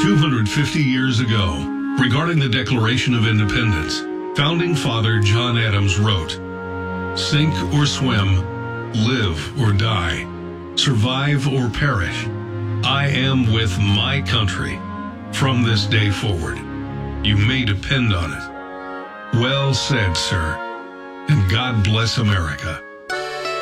250 years ago, regarding the Declaration of Independence, Founding Father John Adams wrote, "Sink or swim, live or die, survive or perish, I am with my country from this day forward. You may depend on it." Well said, sir, and God bless America.